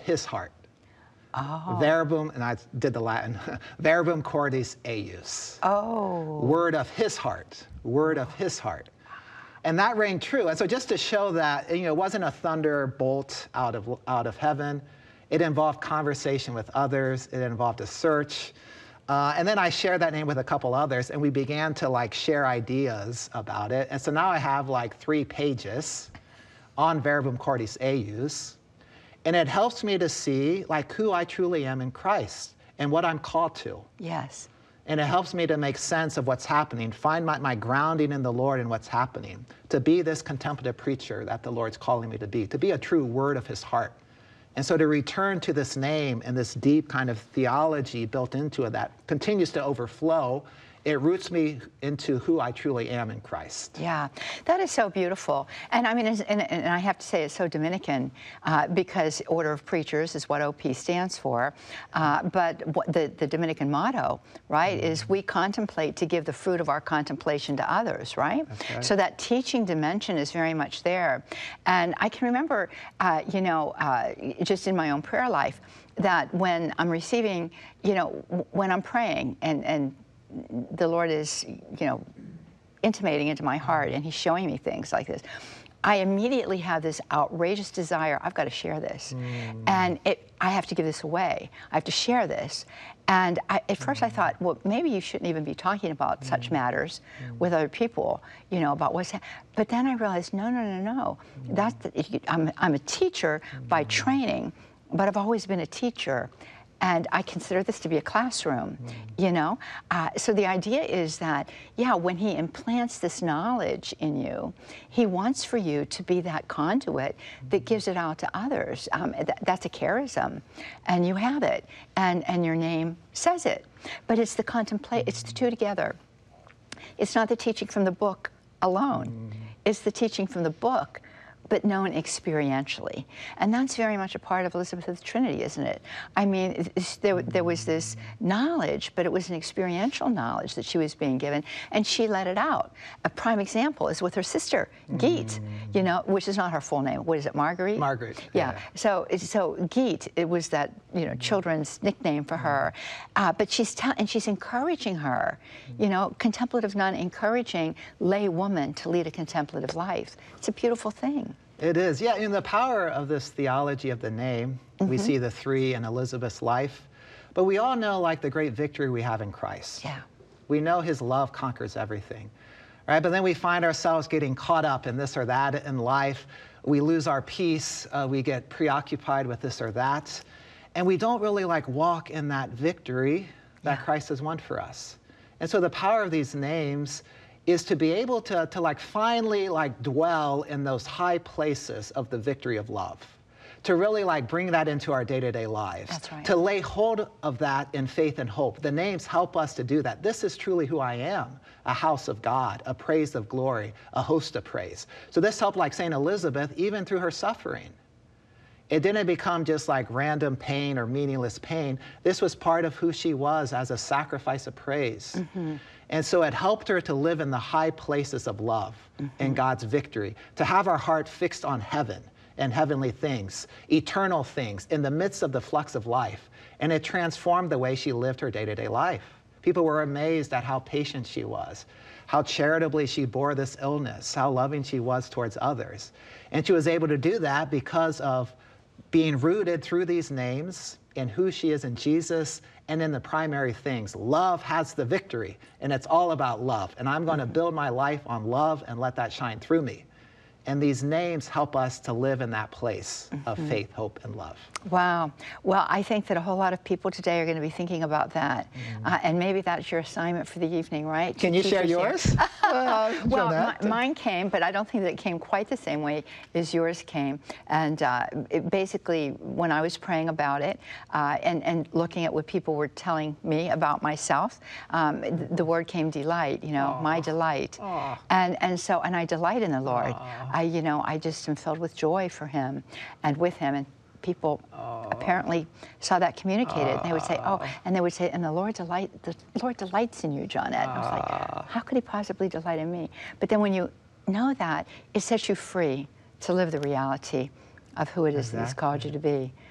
his heart. Oh. Verbum, and I did the Latin, verbum cordis eius. Oh. Word of his heart, word of his heart. And that rang true. And so just to show that, you know, it wasn't a thunderbolt out of heaven. It involved conversation with others. It involved a search. And then I shared that name with a couple others, and we began to like share ideas about it. And so now I have like 3 pages on verbum cordis eius. And it helps me to see like who I truly am in Christ and what I'm called to. Yes. And it helps me to make sense of what's happening, find my grounding in the Lord and what's happening, to be this contemplative preacher that the Lord's calling me to be a true word of his heart. And so to return to this name and this deep kind of theology built into it that continues to overflow, it roots me into who I truly am in Christ. Yeah, that is so beautiful. And I mean, and I have to say it's so Dominican because Order of Preachers is what OP stands for. But what the Dominican motto, right, is we contemplate to give the fruit of our contemplation to others, right? That's right. So that teaching dimension is very much there. And I can remember, you know, just in my own prayer life, that when I'm receiving, you know, when I'm praying and the Lord is, you know, intimating into my heart and he's showing me things like this, I immediately have this outrageous desire, I've got to share this. And I have to give this away. I have to share this. And at first I thought, well, maybe you shouldn't even be talking about such matters with other people, you know, about what's happening. But then I realized, no. I'm a teacher by training, but I've always been a teacher. And I consider this to be a classroom, you know? So the idea is that, yeah, when he implants this knowledge in you, he wants for you to be that conduit that gives it out to others. That's a charism, and you have it, and your name says it. But it's it's the two together. It's not the teaching from the book alone. It's the teaching from the book, but known experientially. And that's very much a part of Elizabeth of the Trinity, isn't it? I mean, there was this knowledge, but it was an experiential knowledge that she was being given, and she let it out. A prime example is with her sister, Geet, you know, which is not her full name. What is it, Marguerite? Margaret. Yeah. So Geet, it was that, you know, children's nickname for her. But she's encouraging her, you know, contemplative nun encouraging lay woman to lead a contemplative life. It's a beautiful thing. It is, yeah. In the power of this theology of the name, we see the 3 in Elizabeth's life, but we all know like the great victory we have in Christ. Yeah. We know his love conquers everything, right? But then we find ourselves getting caught up in this or that in life. We lose our peace. We get preoccupied with this or that, and we don't really like walk in that victory that Christ has won for us. And so the power of these names is to be able to like finally like dwell in those high places of the victory of love, to really like bring that into our day-to-day lives. That's right. To lay hold of that in faith and hope. The names help us to do that. This is truly who I am, a house of God, a praise of glory, a host of praise. So this helped like St. Elizabeth even through her suffering. It didn't become just like random pain or meaningless pain. This was part of who she was as a sacrifice of praise. And so it helped her to live in the high places of love and God's victory, to have our heart fixed on heaven and heavenly things, eternal things in the midst of the flux of life. And it transformed the way she lived her day-to-day life. People were amazed at how patient she was, how charitably she bore this illness, how loving she was towards others. And she was able to do that because of being rooted through these names in who she is in Jesus and in the primary things. Love has the victory, and it's all about love. And I'm going to build my life on love and let that shine through me. And these names help us to live in that place of faith, hope, and love. Wow. Well, I think that a whole lot of people today are going to be thinking about that. And maybe that's your assignment for the evening, right? Can you share yours? Well, mine came, but I don't think that it came quite the same way as yours came. And basically, when I was praying about it and looking at what people were telling me about myself, the word came delight, you know, my delight. And I delight in the Lord. I just am filled with joy for him and with him. And people apparently saw that communicated. And they would say, and the Lord delights in you, Johnette. And I was like, how could he possibly delight in me? But then when you know that, it sets you free to live the reality of who it is that he's called you to be.